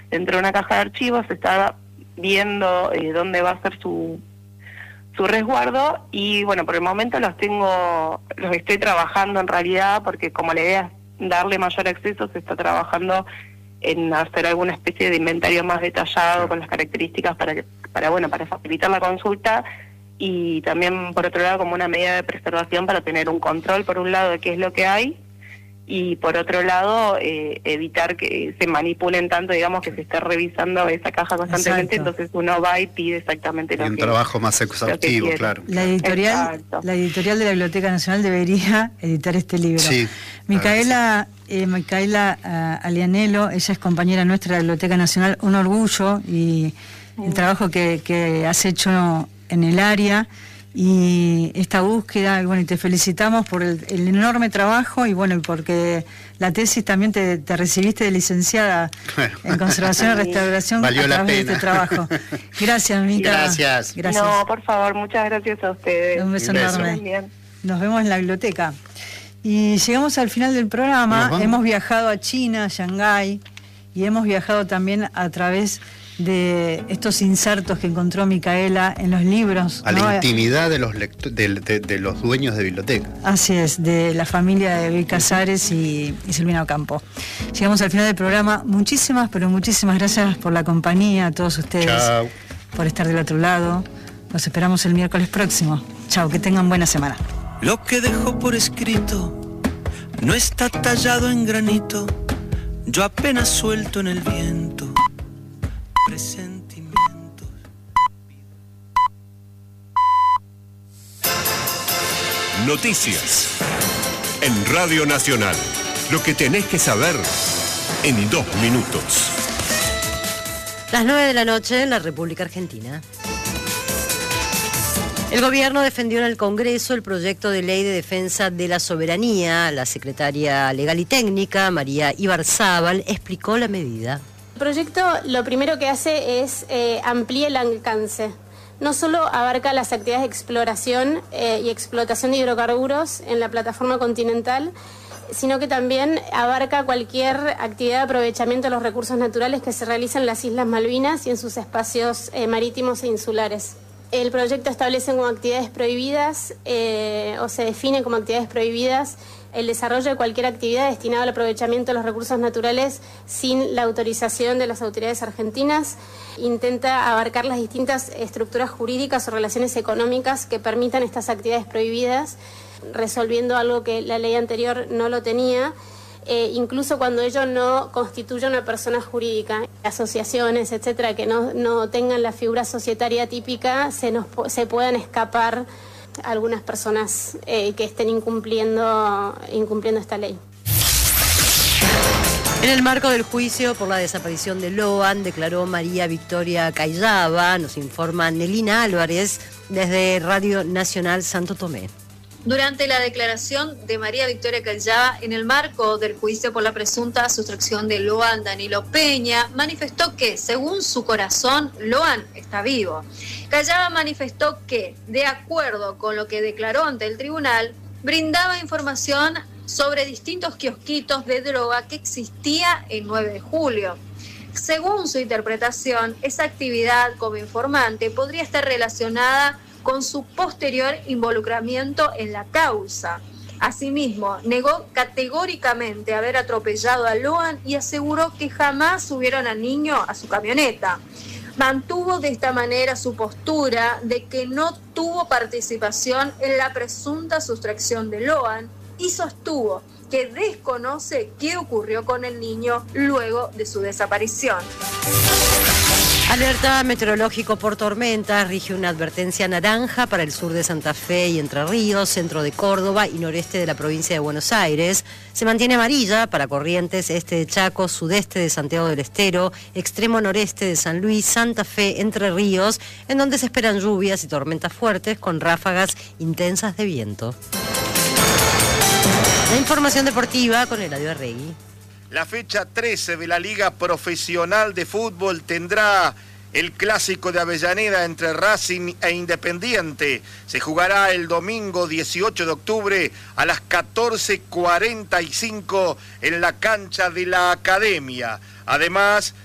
dentro de una caja de archivos, se está viendo dónde va a ser su resguardo, y bueno, por el momento los estoy trabajando en realidad, porque como la idea es darle mayor acceso, se está trabajando en hacer alguna especie de inventario más detallado con las características para facilitar la consulta, y también por otro lado como una medida de preservación para tener un control por un lado de qué es lo que hay, y por otro lado evitar que se manipulen tanto, digamos, que se esté revisando esa caja constantemente. Exacto. Entonces uno va y pide exactamente lo que... un trabajo más exhaustivo, claro. La editorial de la Biblioteca Nacional debería editar este libro. Sí, Micaela Alianello, ella es compañera nuestra de la Biblioteca Nacional, un orgullo, y el trabajo que has hecho en el área, y esta búsqueda, y bueno, y te felicitamos por el enorme trabajo, y bueno, porque la tesis también te recibiste de licenciada en conservación y restauración. Valió a través la de este trabajo. Gracias, Mica. Gracias. No, por favor, muchas gracias a ustedes. Un beso enorme. Nos vemos en la biblioteca. Y llegamos al final del programa. Hemos viajado a China, a Shanghái, y hemos viajado también a través de estos insertos que encontró Micaela en los libros. A la intimidad de los dueños de biblioteca. Así es, de la familia de Bey Casares y Silvina Ocampo. Llegamos al final del programa. Muchísimas, pero muchísimas gracias por la compañía, a todos ustedes. Chao. Por estar del otro lado. Los esperamos el miércoles próximo. Chao, que tengan buena semana. Lo que dejó por escrito no está tallado en granito, yo apenas suelto en el viento presentimientos. Noticias en Radio Nacional. Lo que tenés que saber en 2 minutos. Las 9 de la noche en la República Argentina. El gobierno defendió en el Congreso el proyecto de ley de defensa de la soberanía. La secretaria legal y técnica, María Ibarzábal, explicó la medida. El proyecto lo primero que hace es ampliar el alcance. No solo abarca las actividades de exploración y explotación de hidrocarburos en la plataforma continental, sino que también abarca cualquier actividad de aprovechamiento de los recursos naturales que se realiza en las Islas Malvinas y en sus espacios marítimos e insulares. El proyecto establece como actividades prohibidas, o se define como actividades prohibidas, el desarrollo de cualquier actividad destinada al aprovechamiento de los recursos naturales sin la autorización de las autoridades argentinas. Intenta abarcar las distintas estructuras jurídicas o relaciones económicas que permitan estas actividades prohibidas, resolviendo algo que la ley anterior no lo tenía. Incluso cuando ello no constituye una persona jurídica, asociaciones, etcétera, que no tengan la figura societaria típica, se puedan escapar algunas personas que estén incumpliendo esta ley. En el marco del juicio por la desaparición de Loan, declaró María Victoria Cayaba, nos informa Nelina Álvarez desde Radio Nacional Santo Tomé. Durante la declaración de María Victoria Cayaba en el marco del juicio por la presunta sustracción de Loan Danilo Peña, manifestó que, según su corazón, Loan está vivo. Cayaba manifestó que, de acuerdo con lo que declaró ante el tribunal, brindaba información sobre distintos kiosquitos de droga que existía el 9 de julio. Según su interpretación, esa actividad como informante podría estar relacionada con su posterior involucramiento en la causa. Asimismo, negó categóricamente haber atropellado a Loan y aseguró que jamás subieron al niño a su camioneta. Mantuvo de esta manera su postura de que no tuvo participación en la presunta sustracción de Loan y sostuvo que desconoce qué ocurrió con el niño luego de su desaparición. Alerta meteorológico por tormentas, rige una advertencia naranja para el sur de Santa Fe y Entre Ríos, centro de Córdoba y noreste de la provincia de Buenos Aires. Se mantiene amarilla para Corrientes, este de Chaco, sudeste de Santiago del Estero, extremo noreste de San Luis, Santa Fe, Entre Ríos, en donde se esperan lluvias y tormentas fuertes con ráfagas intensas de viento. La información deportiva con Eladio Arregui. La fecha 13 de la Liga Profesional de Fútbol tendrá el clásico de Avellaneda entre Racing e Independiente. Se jugará el domingo 18 de octubre a las 14:45 en la cancha de la Academia. Además,